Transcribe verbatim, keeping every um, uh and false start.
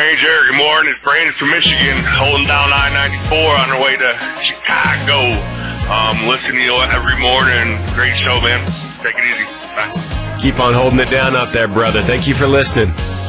Ranger, good morning. It's Brandon from Michigan, holding down I ninety-four on our way to Chicago. Um, listening to you every morning. Great show, man. Take it easy. Bye. Keep on holding it down out there, brother. Thank you for listening.